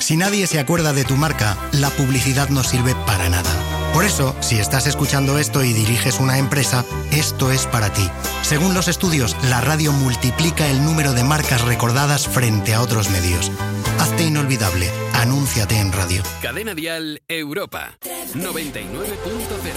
Si nadie se acuerda de tu marca, la publicidad no sirve para nada. Por eso, si estás escuchando esto y diriges una empresa, esto es para ti. Según los estudios, la radio multiplica el número de marcas recordadas frente a otros medios. Hazte inolvidable. Anúnciate en radio. Cadena Dial Europa 99.0.